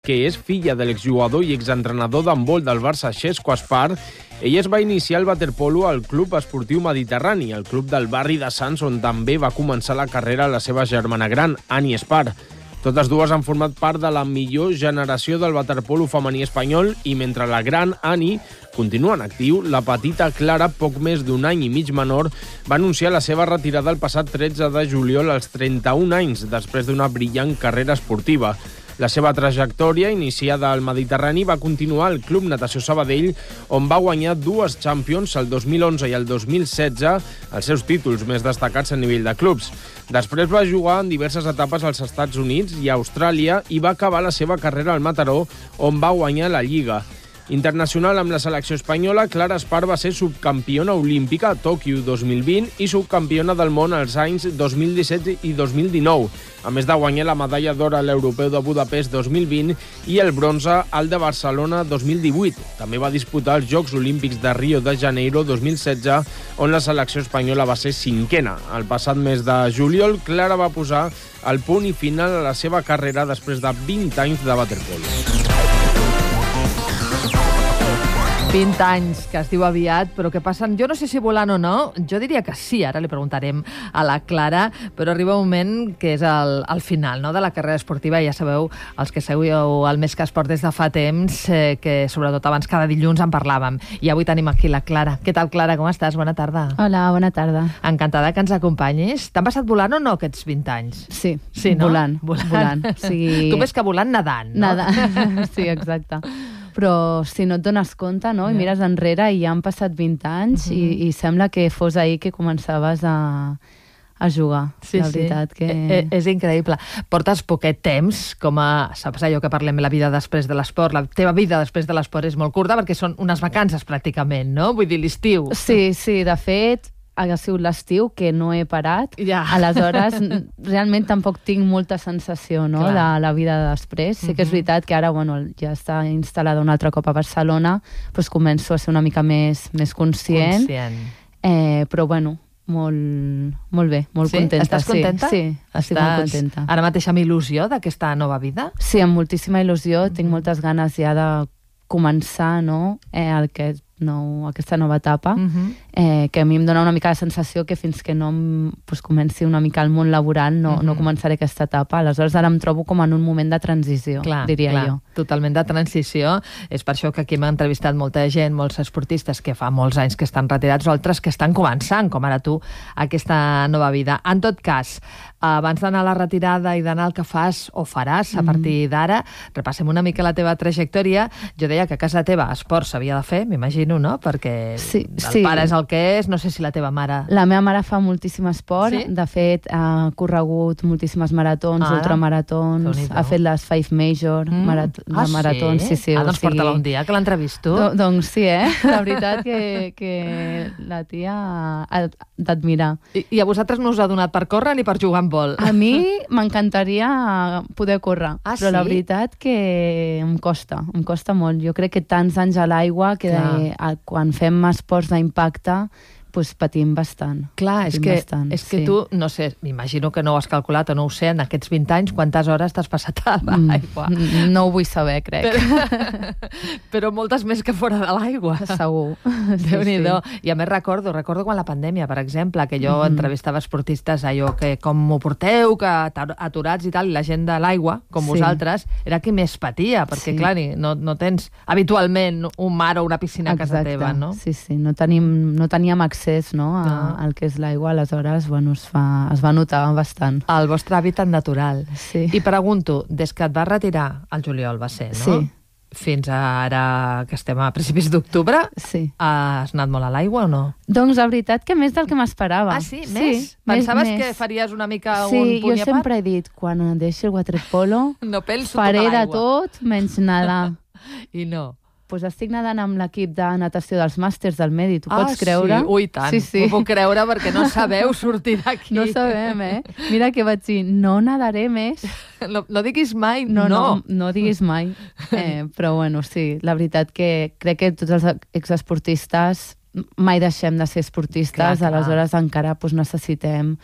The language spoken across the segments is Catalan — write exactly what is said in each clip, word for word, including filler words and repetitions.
que és filla de l'exjugador i exentrenador d'handbol del Barça, Xesco Espar. Ella es va iniciar al waterpolo al Club Esportiu Mediterrani, el club del barri de Sants, on també va començar la carrera la seva germana gran, Ani Espar. Totes dues han format part de la millor generació del waterpolo femení espanyol i mentre la gran Ani continua en actiu, la petita Clara, poc més d'un any i mig menor, va anunciar la seva retirada el passat tretze de juliol als trenta-un anys, després d'una brillant carrera esportiva. La seva trajectòria, iniciada al Mediterrani, va continuar al Club Natació Sabadell, on va guanyar dues Champions el dos mil onze i el dos mil setze, els seus títols més destacats a nivell de clubs. Després va jugar en diverses etapes als Estats Units i a Austràlia i va acabar la seva carrera al Mataró, on va guanyar la Lliga. Internacional amb la selecció espanyola, Clara Espar va ser subcampiona olímpica a Tòquio dos mil vint i subcampiona del món als anys dos mil disset i dos mil dinou, a més de guanyar la medalla d'or a l'Europeu de Budapest dos mil vint i el bronze al de Barcelona dos mil divuit. També va disputar els Jocs Olímpics de Rio de Janeiro dos mil setze, on la selecció espanyola va ser cinquena. El passat mes de juliol, Clara va posar el punt i final a la seva carrera després de vint anys de waterpolo. vint anys, que es diu aviat, però que passen, jo no sé si volant o no, jo diria que sí, ara li preguntarem a la Clara, però arriba un moment que és el, el final, no?, de la carrera esportiva, i ja sabeu, els que seguiu el Més que Esport des de fa temps, eh, que sobretot abans cada dilluns en parlàvem, i avui tenim aquí la Clara. Què tal, Clara, com estàs? Bona tarda. Hola, bona tarda. Encantada que ens acompanyis. T'han passat volant o no aquests vint anys? Sí, sí, no? volant, volant. volant. O sigui... Tu més que volant, nedant, no? Nedant, sí, exacte. Però si no et dones compte, no? I mires enrere i ja han passat vint anys uh-huh. i, i sembla que fos ahir que començaves a, a jugar. Sí, la veritat sí. que... Eh, és increïble. Portes poquet temps, com a... Saps allò que parlem, la vida després de l'esport? La teva vida després de l'esport és molt curta perquè són unes vacances pràcticament, no? Vull dir, l'estiu. Sí, sí, de fet... ha sigut l'estiu que no he parat. Ja. Aleshores, realment tampoc tinc molta sensació, no?, de la vida de després. Sí que és veritat que ara, bueno, ja està instal·lada un altre cop a Barcelona, doncs començo a ser una mica més, més conscient. Conscient. Eh, però, bueno, molt, molt bé, molt sí? contenta. Estàs contenta? Sí, sí, estic Estàs molt contenta. Ara mateix amb il·lusió d'aquesta nova vida? Sí, amb moltíssima il·lusió. Mm-hmm. Tinc moltes ganes ja de començar, no?, eh, el que no, aquesta nova etapa, uh-huh. eh, que a mi em dona una mica la sensació que fins que no em, pues, comenci una mica el món laboral no, uh-huh. no començaré aquesta etapa. Aleshores ara em trobo com en un moment de transició, clar, diria clar. jo. Totalment de transició. És per això que aquí m'ha entrevistat molta gent, molts esportistes que fa molts anys que estan retirats o altres que estan començant, com ara tu, aquesta nova vida. En tot cas, abans d'anar a la retirada i d'anar al que fas o faràs a partir d'ara, repassem una mica la teva trajectòria. Jo deia que a casa teva esport s'havia de fer, m'imagino, no? Perquè sí, el sí. pare és el que és, no sé si la teva mare... La meva mare fa moltíssim esport, sí? De fet ha corregut moltíssimes maratons, ah, ultramaratons, ha fet les Five Major mm. marat ah, maratons. Sí? Sí, sí, ah, doncs o sigui... porta-la un dia, que l'entrevisto. Do, doncs sí, eh? La veritat que, que la tia ha d'admirar. I, I a vosaltres no us ha donat per córrer ni per jugar amb vol? A mi m'encantaria poder córrer, ah, però sí? la veritat que em costa, em costa molt. Jo crec que tants anys a l'aigua que de, a, quan fem esports d'impacte pues, patim bastant. Clar, patim és que, bastant, és que sí. tu, no sé, m'imagino que no ho has calculat o no ho sé, en aquests vint anys, quantes hores t'has passat a l'aigua? Mm, no ho vull saber, crec. Però, però moltes més que fora de l'aigua. Segur. Déu-n'hi-do. Sí, sí. I a més recordo, recordo quan la pandèmia, per exemple, que jo mm-hmm. entrevistava esportistes, allò que com ho porteu, que aturats i tal, i la gent de l'aigua, com sí. vosaltres, era qui més patia, perquè, sí. clar, no, no tens habitualment un mar o una piscina a casa Exacte. teva, no? Sí, sí, no tenim, no teníem accés no, a, no. al que és l'aigua, aleshores bueno, es, fa, es va notar bastant. El vostre hàbitat natural. Sí. I pregunto, des que et vas retirar, al juliol va ser, no? Sí. Fins ara que estem a principis d'octubre, sí. has anat molt a l'aigua o no? Doncs la veritat que més del que m'esperava. Ah, sí? Més? Sí, Pensaves més, que faries una mica sí, un punt i a part? Sí, jo sempre he dit, quan deixi el waterpolo, no penso faré tota de tot menys nedar. I no? Pues estic nedant amb l'equip de natació dels màsters del Medi, tu ah, pots creure? Ah, sí? Ui, tant. Sí, sí. Ho puc creure perquè no sabeu sortir d'aquí. No sabem, eh? Mira que vaig dir, no nadaré més. No, no diguis mai, no. No, no, no diguis mai. Eh, però bueno, sí, la veritat que crec que tots els exesportistes mai deixem de ser esportistes, clar, clar. Aleshores encara pues, necessitem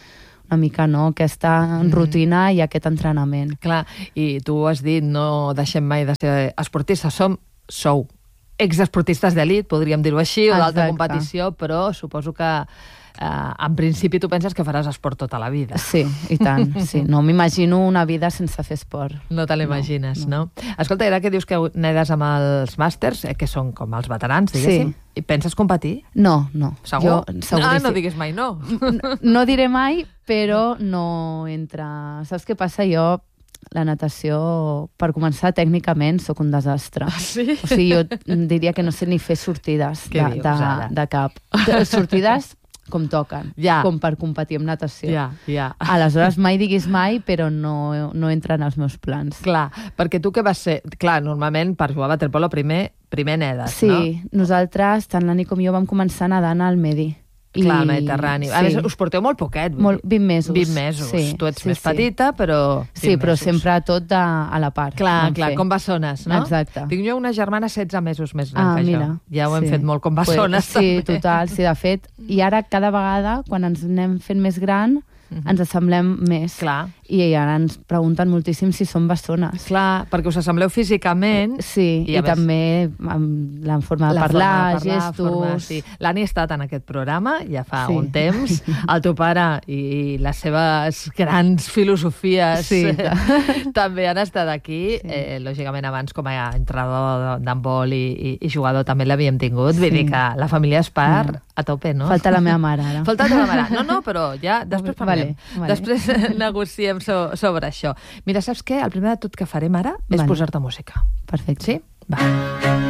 una mica, no?, aquesta mm. rutina i aquest entrenament. Clar, i tu has dit, no deixem mai de ser esportistes, som, sou exesportistes d'elit, podríem dir-ho així, o d'alta competició, però suposo que Uh, en principi tu penses que faràs esport tota la vida. Sí, i tant. Sí. No m'imagino una vida sense fer esport. No te l'imagines, no, no. no? Escolta, ara que dius que nedes amb els màsters, eh, que són com els veterans, diguéssim, sí. I penses competir? No, no. Segur? Jo, ah, no diguis mai no. no. No diré mai, però no entra... Saps què passa? Jo la natació, per començar, tècnicament, sóc un desastre. Ah, sí? O sigui, jo diria que no sé ni fer sortides de, dius, de, de cap. De, sortides com toquen, ja. Com per competir en natació. Ja, ja. Aleshores, mai diguis mai, però no, no entra en els meus plans. Clar, perquè tu què vas ser... Clar, normalment, per jugar a waterpolo, primer, primer nedes, sí, no? Sí, nosaltres, tant l'Ani com jo, vam començar nedant al Medi. Clar, al Mediterrani. Sí. A més, us porteu molt poquet. Molt, vint mesos. vint mesos. Sí, tu ets sí, més sí. petita, però... Sí, però mesos. Sempre tot de, a la part. Clar, clar, com bessones, no? Exacte. Tinc jo una germana setze mesos més gran ah, que mira, jo. Ja ho hem sí. fet molt com bessones. Pues, sí, total, sí, de fet. I ara, cada vegada, quan ens anem fent més gran, uh-huh. ens assemblem més. Clar. I ara ens pregunten moltíssim si som bessones. Clar, perquè us assembleu físicament. Sí, i, i també amb la forma de la parlar, forma de parlar gestos... Forma, sí. L'Ani ha estat en aquest programa ja fa sí. un temps. El teu pare i les seves grans filosofies sí. també han estat aquí. Sí. Eh, lògicament, abans, com a entrenador d'handbol i, i, i jugador, també l'havíem tingut. Sí. Vull dir que la família Espar no. a tope, no? Falta la meva mare, ara. Falta la teva mare. No, no, però ja després parlem. Vale, vale. Després negociem so, sobre això. Mira, saps què? El primer de tot que farem ara és vale. posar-te música. Perfecte. Sí? Va.